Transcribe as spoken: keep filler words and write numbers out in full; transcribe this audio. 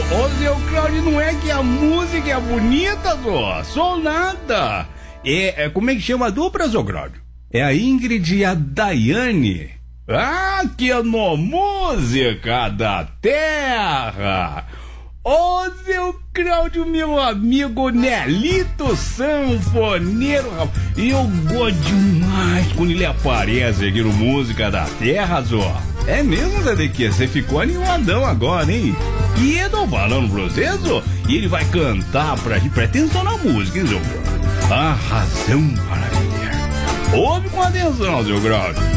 ô, seu Cláudio, não é que a música é bonita, só, só nada. É, é, como é que chama a dupla, seu Cláudio? É a Ingrid e a Daiane. Ah, que no música da terra. Ô, seu Cláudio, meu amigo Nelito Sanfoneiro, eu gosto demais quando ele aparece aqui no Música da Terra, só. É mesmo, Zadequia, você ficou animadão agora, hein? E eu tô falando pra você, só, e ele vai cantar pra gente, presta atenção na música, hein, seu Cláudio? A razão para viver. Ouve com atenção, seu Cláudio.